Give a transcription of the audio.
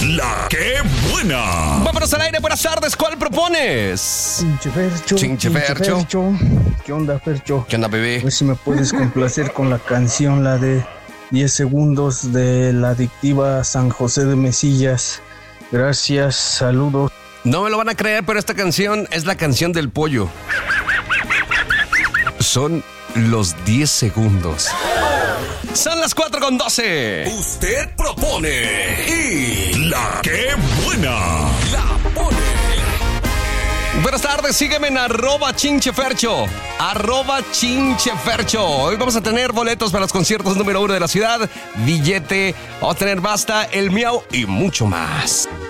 La que buena. Vámonos al aire, buenas tardes, ¿cuál propones? Chinche Fercho. ¿Qué onda, Fercho? ¿Qué onda, bebé? A ver si me puedes complacer con la canción, la de 10 segundos de la adictiva San José de Mesillas. Gracias, saludos. No me lo van a creer, pero esta canción es la canción del pollo. Son los 10 segundos. Son las 4:12. Usted propone y la que buena la pone. Buenas tardes, sígueme en @chinchefercho. @chinchefercho. Hoy vamos a tener boletos para los conciertos número 1 de la ciudad, billete, vamos a tener Basta, El Miau y mucho más.